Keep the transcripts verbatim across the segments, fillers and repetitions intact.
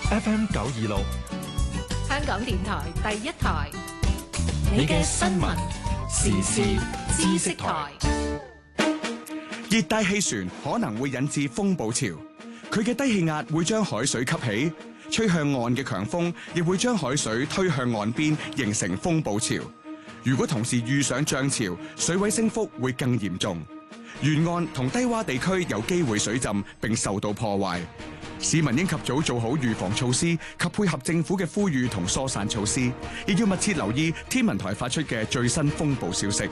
F M 九二六， 香港電台第一台， 你嘅新聞時事知識台。 熱帶氣旋可能會引致風暴潮，佢嘅低氣壓會將海水吸起，吹向岸嘅強風亦會將海水推向岸邊，形成風暴潮。如果同時遇上漲潮，水位升幅會更嚴重，沿岸同低洼地區有機會水浸並受到破壞。市民應及早做好預防措施及配合政府嘅呼籲同疏散措施，亦要密切留意天文台發出嘅最新風暴消息。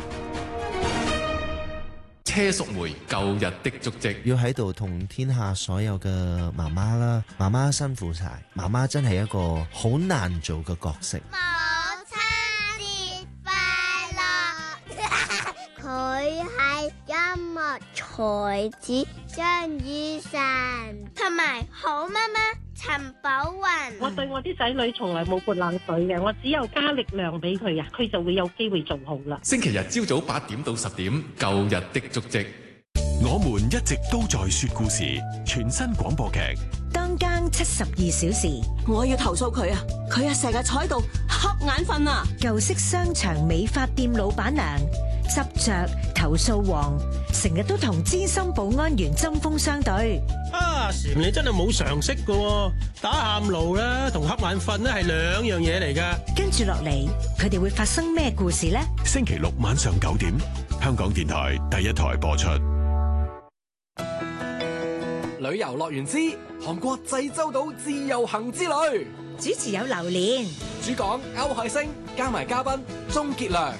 車淑梅舊日的足跡， 要喺度同天下所有嘅媽媽啦，媽媽辛苦晒，媽媽真係一個好難做嘅角色。 母親節快樂！佢係音樂才子張雨晨，同埋好媽媽陳寶雲。 我對我啲仔女從來冇潑冷水嘅，我只有加力量俾佢啊，佢就會有機會做好啦。 星期日朝早八點到十點，舊日的足跡。 我們一直都在說故事，全新廣播劇。 當更七十二小時， 我要投訴佢啊！佢啊成日坐喺度瞌眼瞓啊！ 舊式商場美髮店老闆娘執着投訴王，成日都同資深保安員針鋒相對。 啊，禪你真係冇常識噶，打喊路啦同瞌眼瞓咧係兩樣嘢嚟噶。 跟住落嚟，佢哋會發生咩故事呢？ 星期六晚上九點，香港電台第一台播出。 旅遊樂園之韓國濟州島自由行之旅， 主持有榴蓮， 主講歐海星，加埋嘉賓鍾傑良。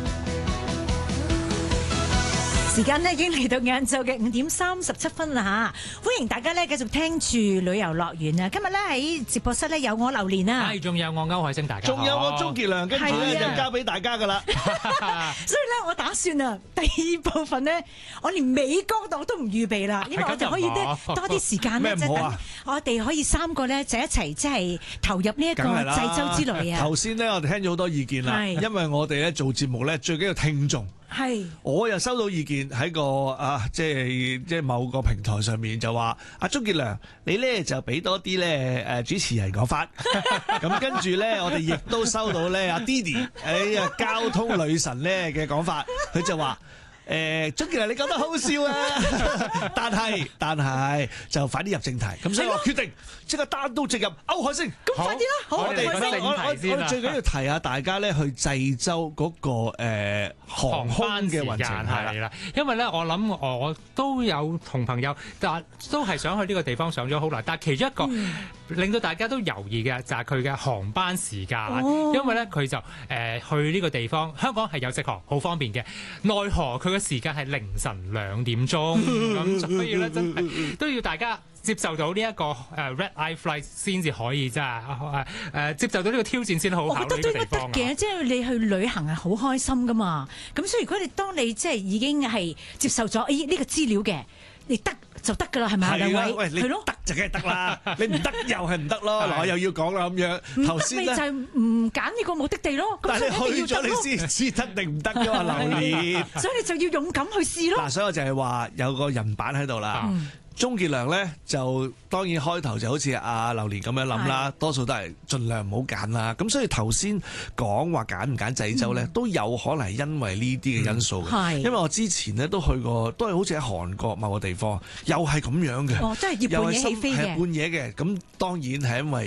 時間咧已經嚟到晏晝嘅五點三十七分啦嚇，歡迎大家咧繼續聽住旅遊樂園啊！今日咧喺直播室咧有我榴蓮啊， 係仲有我歐海星，大家仲有我鍾傑良，跟住咧就交俾大家噶啦。 所以咧我打算啊，第二部分咧我連美歌我都唔預備啦，因為我就可以咧多啲時間咧，即係等我哋可以三個咧就一齊即係投入呢一個濟州之旅啊！ 頭先咧我哋聽咗好多意見啦，因為我哋咧做節目咧最緊要聽眾。 係， 我又收到意見喺個啊，即係即係某個平台上面就話阿鍾傑良，你咧就俾多啲咧誒主持人講法，咁跟住咧我哋亦都收到咧阿 Didi 誒啊交通女神咧嘅講法，佢就話。誒，鍾傑良你講得好笑啊！但係但係就快啲入正題，咁所以我決定即刻單刀直入歐海星。 咁快啲啦，好， 我哋我我我哋最緊要提下大家咧去濟州嗰個誒航空嘅運程係啦， 因為咧我諗我都有同朋友，但都係想去呢個地方上咗好耐，但係其中一個令到大家都猶豫嘅就係佢嘅航班時間，因為咧佢就誒去呢個地方，香港係有直航，好方便嘅，奈何佢嘅時間係凌晨兩點鐘，咁所以咧真係都要大家接受到呢一個誒 Red Eye Flight 先至可以真係誒誒接受到呢個挑戰先好考慮呢個地方。我覺得都應該得嘅，即係你去旅行係好開心噶嘛。咁所以如果你當你即係已經係接受咗誒呢個資料嘅，你得就得噶啦，係咪啊？兩位喂，你得就梗係得啦，你唔得又係唔得咯。嗱，我又要講啦咁樣。頭先咧就係唔揀呢個目的地咯。 但係你去咗你先知得定唔得噶嘛，榴蓮。 所以你就要勇敢去試咯。 嗱，所以我就係話有個人版喺度啦。鍾傑良咧就當然開頭就好似阿榴蓮咁樣諗啦，多數都係盡量唔好揀啦。咁所以頭先講話揀唔揀濟州咧，都有可能係因為呢啲嘅因素嘅。係，因為我之前咧都去過，都係好似喺韓國某個地方，又係咁樣嘅。 哦，即係要半夜起飛嘅。 係半夜嘅，咁當然係因為。